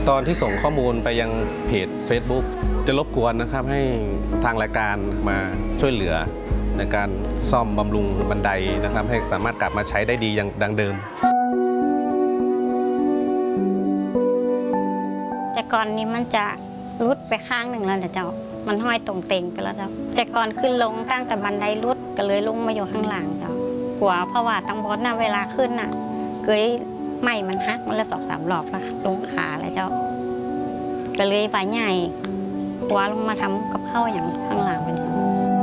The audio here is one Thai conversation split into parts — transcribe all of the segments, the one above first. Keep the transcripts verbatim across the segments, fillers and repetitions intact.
ตอนที่ส่งข้อมูลไปยังเพจ Facebook จะรบกวนนะครับให้ทางรายการมาช่วยเหลือในการซ่อมบำรุงบันไดนะครับให้สามารถกลับมาใช้ได้ดีอย่างดังเดิมแต่ก่อนนี้มันจะรุดไปข้างหนึ่งแล้วนะเจ้ามันห้อยตรงเต็งไปแล้วเจ้าแต่ก่อนขึ้นลงตั้งแต่บันไดรุดก็เลยลงมาอยู่ข้างหลังเจ้ากลัวเพราะว่าตั้งบอสน่ะเวลาขึ้นน่ะเกยไม่มันหักมันละสองสามรอบละลงขาแล้วเจ้าก็เลยฝ่ายใหญ่กลัวลงมาทำกับข้าวอย่างข้างหลังเป็นเจ้า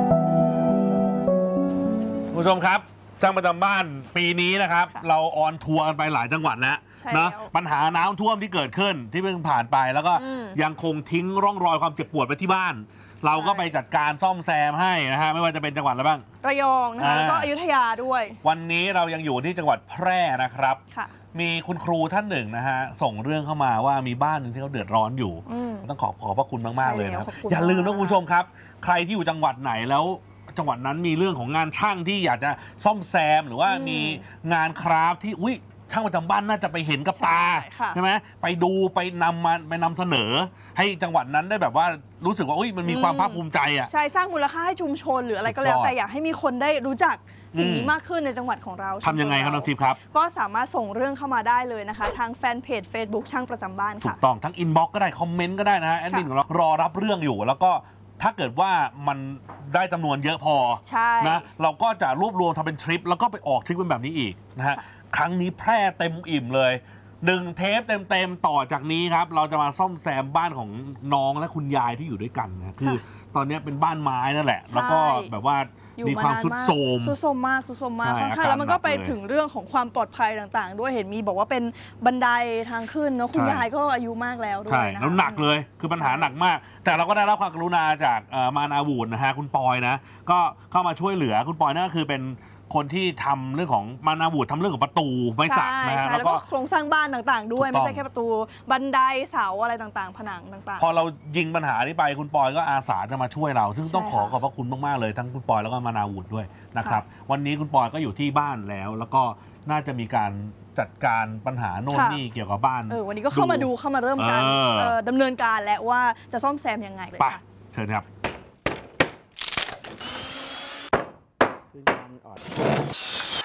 คุณผู้ชมครับช่างประจำบ้านปีนี้นะครับเราออนทัวร์กันไปหลายจังหวัดแล้วนะปัญหาน้ำท่วมที่เกิดขึ้นที่เพิ่งผ่านไปแล้วก็ยังคงทิ้งร่องรอยความเจ็บปวดไปที่บ้านเราก็ไปจัดการซ่อมแซมให้นะฮะไม่ว่าจะเป็นจังหวัดอะไรบ้างระยองนะคะแล้วก็อยุธยาด้วยวันนี้เรายังอยู่ที่จังหวัดแพร่นะครับมีคุณครูท่านหนึ่งนะฮะส่งเรื่องเข้ามาว่ามีบ้านหนึ่งที่เขาเดือดร้อนอยู่ต้องขอขอบพระคุณมากๆเลยนะครับอย่าลืมนะคุณผู้ชมครับใครที่อยู่จังหวัดไหนแล้วจังหวัดนั้นมีเรื่องของงานช่างที่อยากจะซ่อมแซมหรือว่ามีงานคราฟที่อุ้ยช่างประจำบ้านน่าจะไปเห็นกับตาใช่ไหมไปดูไปนำมาไปนำเสนอให้จังหวัดนั้นได้แบบว่ารู้สึกว่าอุ้ยมันมีความภาคภูมิใจอ่ะใช่สร้างมูลค่าให้ชุมชนหรืออะไรก็แล้วแต่อยากให้มีคนได้รู้จักสิ่งนี้มากขึ้นในจังหวัดของเราทำยังไงครับน้องทิพย์ครับก็สามารถส่งเรื่องเข้ามาได้เลยนะคะทางแฟนเพจ Facebook ช่างประจำบ้านค่ะถูกต้องทั้งอินบ็อกซ์ก็ได้คอมเมนต์ก็ได้นะแอดมินของเรารอรับเรื่องอยู่แล้วก็ถ้าเกิดว่ามันได้จำนวนเยอะพอนะเราก็จะรวบรวมทำเป็นทริปแล้วก็ไปออกทริปเป็นแบบนี้อีกนะฮะครั้งนี้แพร่เต็มอิ่มเลยหนึ่งเทปเต็มๆต่อจากนี้ครับเราจะมาซ่อมแซมบ้านของน้องและคุณยายที่อยู่ด้วยกันนะคือตอนนี้เป็นบ้านไม้นั่นแหละแล้วก็แบบว่ามีความทรุดโทรมทรุดโทรมมากทรุดโทรมมากค่ะแล้วมันก็ไปถึงเรื่องของความปลอดภัยต่างๆด้วยเห็นมีบอกว่าเป็นบันไดทางขึ้นเนาะคุณยายก็อายุมากแล้วด้วยนะแล้วหนักเลยคือปัญหาหนักมากแต่เราก็ได้รับความกรุณาจากมานาวูดนะฮะคุณปอยนะก็เข้ามาช่วยเหลือคุณปอยนั่นก็คือเป็นคนที่ทำเรื่องของมานาวูดทำเรื่องของประตูไม้สักนะฮะแล้วก็โครงสร้างบ้านต่างๆด้วยไม่ใช่แค่ประตูบันไดเสาอะไรต่างๆผนังต่างๆพอเรายิงปัญหานี้ไปคุณปอยก็อาสาจะมาช่วยเราซึ่งต้องขอขอบพระคุณมากๆเลยทั้งคุณปอยแล้วก็มานาวูดด้วยนะครับวันนี้คุณปอยก็อยู่ที่บ้านแล้วแล้วก็น่าจะมีการจัดการปัญหาโน่นนี่เกี่ยวกับบ้านเออวันนี้ก็เข้ามาดูเข้ามาเริ่มการดำเนินการและว่าจะซ่อมแซมยังไงเลยค่ะเชิญครับ